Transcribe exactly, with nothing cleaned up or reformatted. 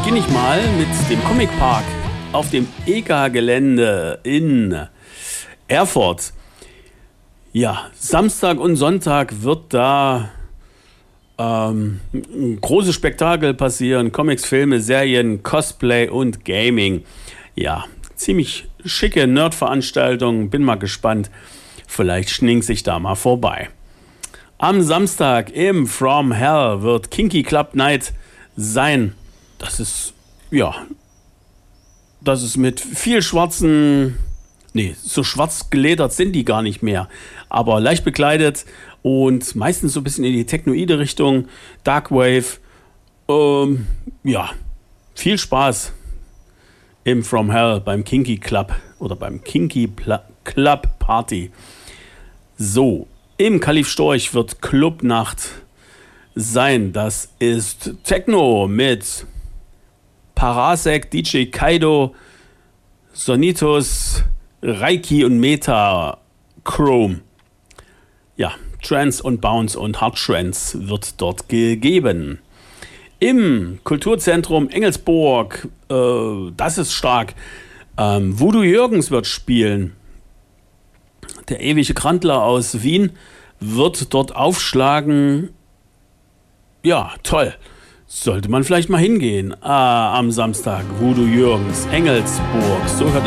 beginne ich mal mit dem Comic Park auf dem E G A-Gelände in Erfurt. Ja, Samstag und Sonntag wird da ähm, ein großes Spektakel passieren. Comics, Filme, Serien, Cosplay und Gaming. Ja, ziemlich schicke Nerd-Veranstaltung. Bin mal gespannt. Vielleicht schninkt sich da mal vorbei. Am Samstag im From Hell wird Kinky Club Night sein. Das ist, ja, das ist mit viel schwarzen, nee, so schwarz geledert sind die gar nicht mehr, aber leicht bekleidet und meistens so ein bisschen in die technoide Richtung, Darkwave. Ähm, ja, viel Spaß im From Hell beim Kinky Club oder beim Kinky Pla- Club Party. So, im Kalif Storch wird Clubnacht sein. Das ist Techno mit Parasek, D J Kaido, Sonitus, Reiki und Meta Chrome. Ja, Trance und Bounce und Hard Trance wird dort gegeben. Im Kulturzentrum Engelsburg, äh, das ist stark. Ähm, Voodoo Jürgens wird spielen. Der ewige Krantler aus Wien wird dort aufschlagen. Ja, toll. Sollte man vielleicht mal hingehen. Ah, am Samstag, Voodoo Jürgens, Engelsburg. So hört es